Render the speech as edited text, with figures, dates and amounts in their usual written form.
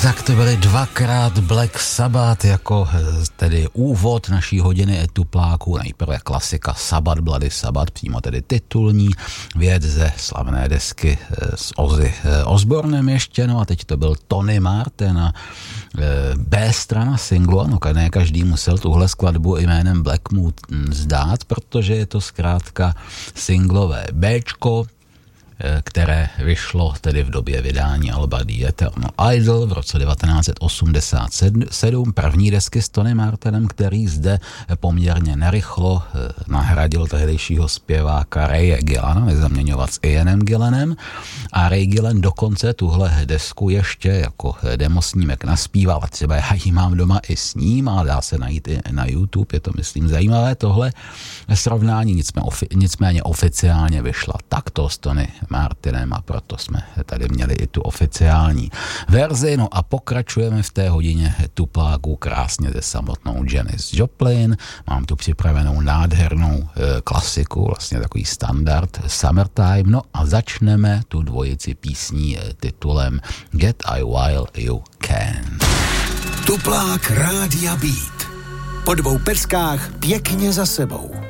Tak to byly dvakrát Black Sabbath jako tedy úvod naší hodiny etupláků. Nejprve klasika Sabbath, Bloody Sabbath, přímo tedy titulní věc ze slavné desky s Ozzy Osbournem ještě, no a teď to byl Tony Martin a B strana singlu, ano, ne každý musel tuhle skladbu jménem Black Mood zdát, protože je to zkrátka singlové Bčko, které vyšlo tedy v době vydání alba The Eternal Idol v roce 1987, první desky s Tony Martinem, který zde poměrně narychlo nahradil tehdejšího zpěváka Raye Gillana, nezaměňovat s Ianem Gillanem, a Ray Gillan dokonce tuhle desku ještě jako demosnímek naspíval, a třeba já ji mám doma i s ním, a dá se najít i na YouTube, je to myslím zajímavé tohle srovnání, nicméně oficiálně vyšla takto s Tony Martinem a proto jsme tady měli i tu oficiální verzi. No a pokračujeme v té hodině tupláků krásně se samotnou Janis Joplin. Mám tu připravenou nádhernou klasiku, vlastně takový standard Summertime. No a začneme tu dvojici písní titulem Get I While You Can. Tuplák Rádia Beat. Po dvou peckách pěkně za sebou.